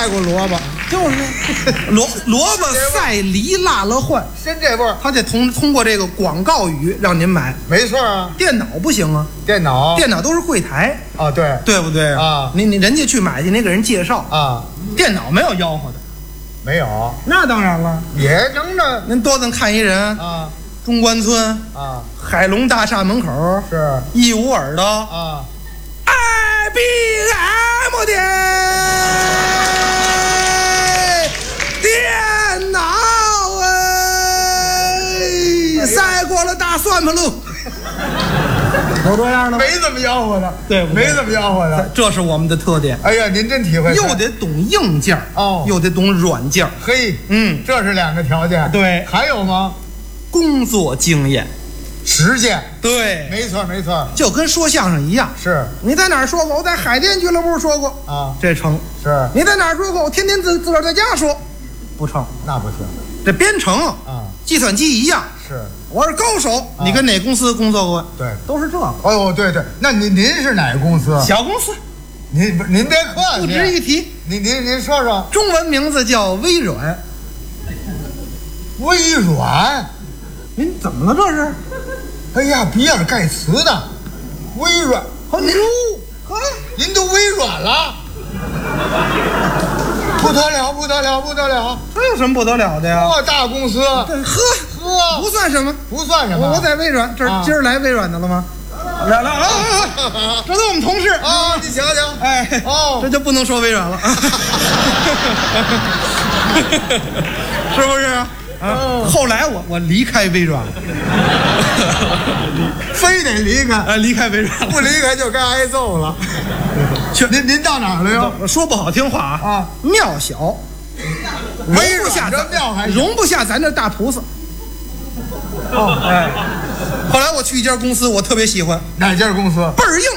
晒过萝卜， 就是萝卜赛梨辣了换， 真这味儿。 他得通过这个广告语让您买， 没错啊。 电脑不行啊， 电脑都是柜台啊，对对不对啊？ 你人家去买去，你给人介绍啊， 电脑没有吆喝的， 没有。 那当然了， 也能着。 您多能看一人啊， 中关村啊， 海龙大厦门口是一捂耳朵啊。 IBM 的电脑赛过了大算盘路，有这样的吗？ 没怎么吆喝的， 对不对？ 没怎么吆喝的， 这是我们的特点。 哎呀，您真体会， 又得懂硬件哦， 又得懂软件。 嘿，这是两个条件。 对， 还有吗？ 工作经验。 实践， 对， 没错没错， 就跟说相声一样。 是你在哪儿说过？我在海淀俱乐部说过啊， 这成。 是你在哪儿说过？我天天自个儿在家说，不成， 那不行。 这编程啊， 计算机一样。 是， 我是高手。你跟哪公司工作过？ 对， 都是这个。 哎呦，对对，那您是哪个公司？ 小公司。 您别客气， 不值一提。 您说说， 中文名字叫微软。 微软？ 您怎么了这是？ 哎呀，比尔盖茨的微软，您都微软了，不得了，不得了，不得了！ 这有什么不得了的呀？ 大公司， 不算什么， 不算什么。 我在微软，今儿来微软的了吗？来，这都我们同事啊！你瞧瞧， 哎，这就不能说微软了，是不是？后来我离开微软了， 非得离开， 离开微软， 不离开就该挨揍了。您到哪儿了哟？ 说不好听话啊，庙小， 微软这庙还容不下咱这大菩萨。哎，后来我去一家公司，我特别喜欢。 哪家公司？ 倍儿硬。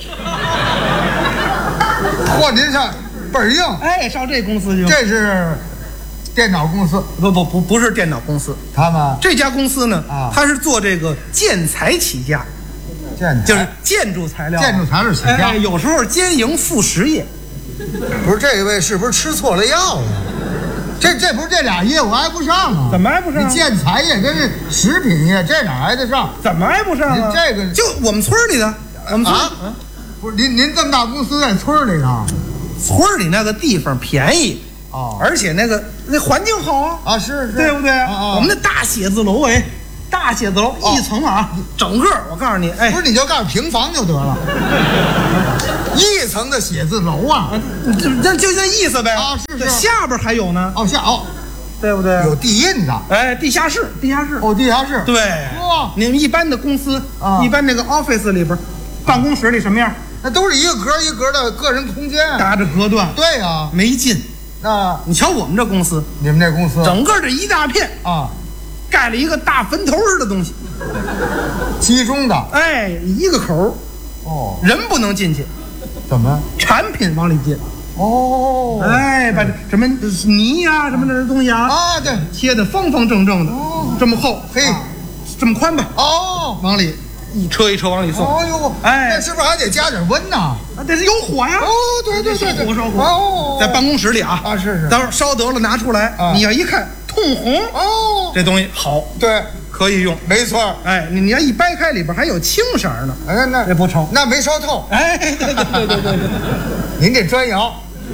嚯，您上倍儿硬？ 哎，上这公司去。 这是电脑公司？ 不是电脑公司。 他们这家公司呢，它是做这个建材起家，就是建筑材料起家。有时候兼营副实业。 不是这位是不是吃错了药了？这不是这俩业务挨不上啊？ 怎么挨不上？ 你建材业跟这食品业这哪挨得上？ 怎么挨不上啊？ 这个就我们村里的，我们村不是您这么大公司在村里呢？ 村里那个地方便宜而且那环境好啊， 是， 对不对？我们那大写字楼大写字楼一层啊，整个我告诉你，哎， 不是你就告诉平房就得了，一层的写字楼啊， 就这意思呗啊，是下边还有呢，对不对？ 有地印子， 哎，地下室， 地下室， 对，你们一般的公司一般那个 office 里边，办公室里什么样？ 那都是一个格一格的个人空间， 搭着隔断， 对呀， 没劲。那你瞧我们这公司， 你们这公司整个这一大片啊， 盖了一个大坟头似的东西， 集中的， 哎，一个口，人不能进去， 怎么？ 产品往里进，哎，把什么泥呀、什么这东西啊， 对， 切的方方正正的，这么厚， 嘿， 这么宽吧，往里一车一车往里送，哎， 那是不是还得加点温呐？ 得是有火呀， 对， 烧火，在办公室里是， 待会儿烧得了拿出来，你要一看通红，这东西好， 对， 可以用， 没错， 哎，你要一掰开里边还有青色呢， 哎，那不成， 那没烧透， 哎，对， 您这砖窑，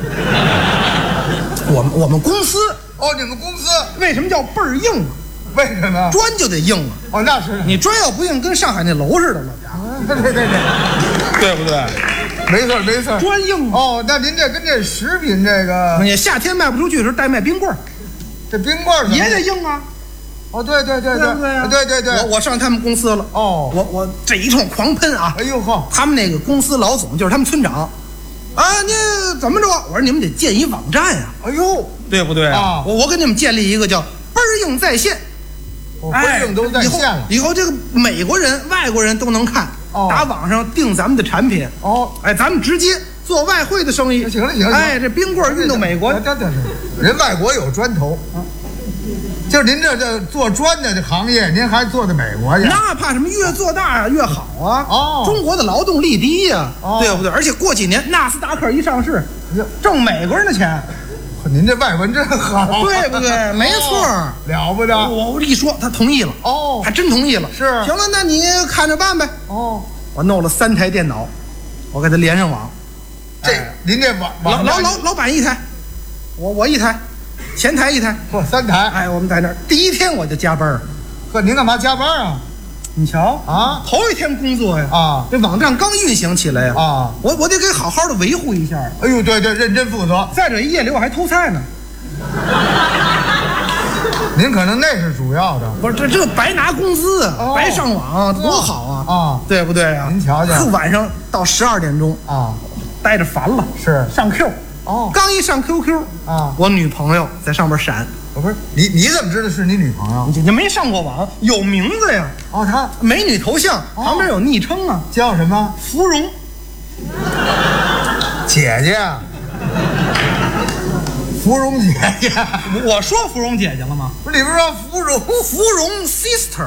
我们公司， 你们公司为什么叫倍儿硬？ 为什么？ 砖就得硬那是你砖要不硬，跟上海那楼似的了，对不对？ 没错， 砖硬那您这跟这食品这个， 你夏天卖不出去的时候代卖冰棍， 这冰棍也得硬啊。 对，对， 我上他们公司了，我这一通狂喷啊！ 哎呦呵， 他们那个公司老总就是他们村长，你怎么着？我说你们得建一网站呀！ 哎呦， 对不对啊？我给你们建立一个叫倍儿硬在线， 倍儿硬都在线了。 以后这个美国人、外国人都能看，打网上订咱们的产品。哎，咱们直接做外汇的生意。 行了， 哎，这冰棍运到美国， 人外国有砖头。就是您这做砖的这行业，您还做到美国去？ 那怕什么？越做大越好啊！中国的劳动力低呀，对不对？而且过几年纳斯达克一上市，挣美国人的钱。 您这外文真好， 对不对？没错， 了不得。 我一说，他同意了。还真同意了。 是， 行了，那你看着办呗。我弄了3台电脑，我给他连上网。 您这网老板1台，我1台，前台1台， 不3台。 哎，我们在那儿第1天我就加班。 呵，您干嘛加班啊？ 你瞧啊，头一天工作呀，这网站刚运行起来呀，我得给好好的维护一下。 哎呦，对，认真负责。 再者夜里我还偷菜呢。 您可能那是主要的。 不是这白拿工资，白上网多好啊！对不对啊？ 您瞧瞧， 晚上到12点钟待着烦了， 是上 Q。刚一上 QQ 我女朋友在上边闪。 不是你怎么知道是你女朋友？ 你没上过网，有名字呀。她美女头像，旁边有昵称啊， 叫什么？ 芙蓉姐姐。芙蓉姐姐， 我说芙蓉姐姐了吗？ 不是，你不是说芙蓉 sister，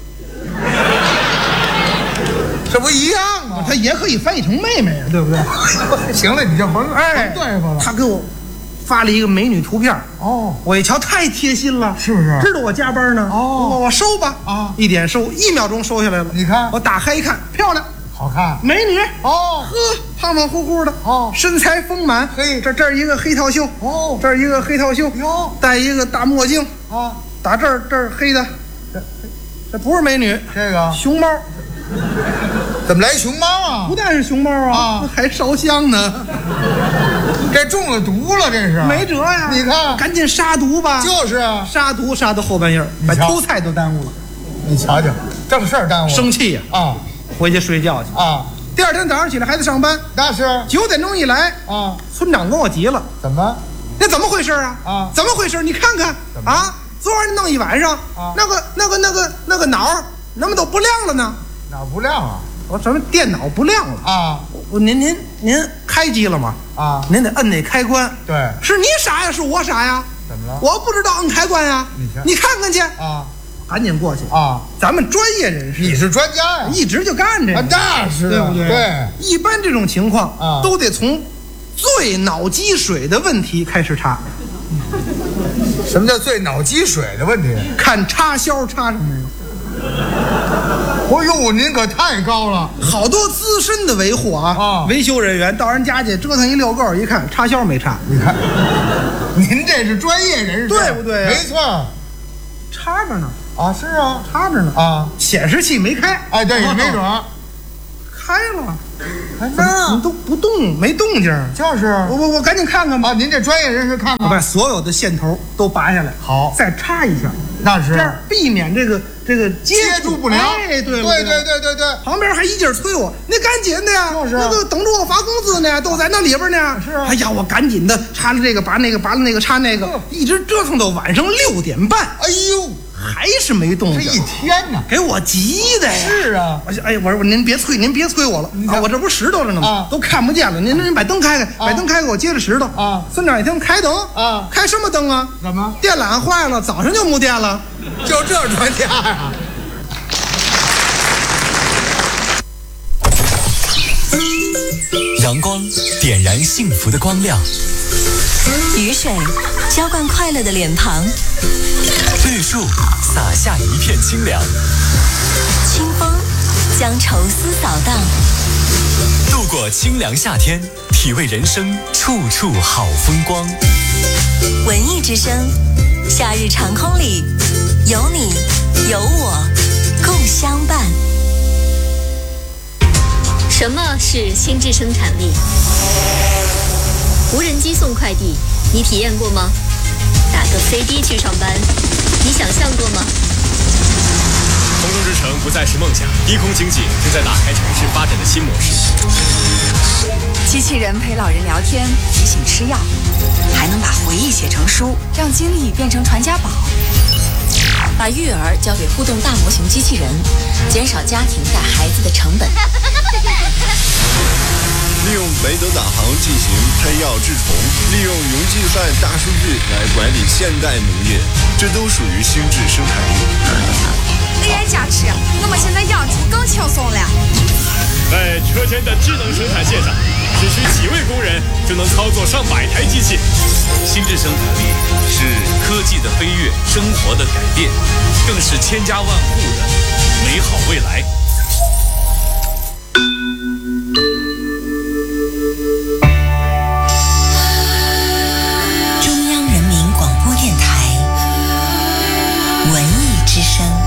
这不一样吗？ 它也可以翻译成妹妹呀，对不对？ 行了，你就甭对付了。 他给我发了一个美女图片，我一瞧太贴心了， 是不是？ 知道我加班呢，我收吧，1点收，1秒钟收下来了。 你看， 我打开一看，漂亮。 好看， 美女胖胖乎乎的身材丰满。这儿一个黑套袖这儿一个黑套袖戴一个大墨镜打这儿黑的，这不是美女， 这个熊猫。 怎么来熊猫啊？ 不但是熊猫还烧香呢。 这中了毒了，这是没辙呀！ 你看， 赶紧杀毒吧。 就是杀毒杀到后半夜，把偷菜都耽误了。 你瞧瞧，正事儿耽误了， 生气呀！回去睡觉去第二天早上起来还得上班， 那是 9点钟一来村长跟我急了， 怎么？ 那怎么回事啊？怎么回事？你看看昨晚弄一晚上那个脑怎么都不亮了呢？ 脑不亮啊？ 我什么电脑不亮了您开机了吗？您得摁那开关。 对， 是你傻呀？是我傻呀？ 怎么了？ 我不知道摁开关呀。你看看去赶紧过去咱们专业人士， 你是专家呀， 一直就干这个， 那是对不对？ 对， 一般这种情况都得从最脑积水的问题开始查。 什么叫最脑积水的问题？ 看插销插上没有。 哎呦，您可太高了！ 好多资深的维护维修人员到人家去折腾一溜够，一看插销没插。 你看，您这是专业人士， 对不对？ 没错， 插着呢。 是啊， 插着呢显示器没开。 对，也没准开了，你都不动，没动静。 就是我赶紧看看吧。 您这专业人士看看， 把所有的线头都拔下来， 好， 再插一下， 那是这样避免这个接触不良。 对，旁边还一劲催我，你赶紧的呀，那个等着我发工资呢，都在那里边呢。 是啊， 哎呀，我赶紧的插了这个，拔那个，拔了那个，插那个，一直折腾到晚上6点半。 哎呦！ 还是没动静， 这一天呢， 给我急的呀！ 是啊， 我说您别催我了我这不石头着呢吗？都看不见了。您把灯开开，把灯开开，我接着石头村长一听开灯开什么灯啊？ 怎么？ 电缆坏了，早上就没电了。 就这专家呀！ 阳光点燃幸福的光亮， 雨水浇灌快乐的脸庞， 绿树洒下一片清凉， 清风将愁思扫荡。 度过清凉夏天，体味人生处处好风光。 文艺之声，夏日长空里有你有我共相伴。 什么是心智生产力？无人机送快递，你体验过吗？打个飞的去上班，你想象过吗？ 空中之城不再是梦想，低空经济正在打开城市发展的新模式。 机器人陪老人聊天，提醒吃药，还能把回忆写成书，让经历变成传家宝。 把育儿交给互动大模型机器人，减少家庭带孩子的成本。 利用雷德导航进行喷药治虫，利用云计算大数据来管理现代农业，这都属于心智生产力。 AI 加持，我们现在养猪更轻松了。 在车间的智能生产线上， 只需几位工人就能操作上百台机器。 心智生产力是科技的飞跃，生活的改变，更是千家万户的美好未来。 中央人民广播电台文艺之声。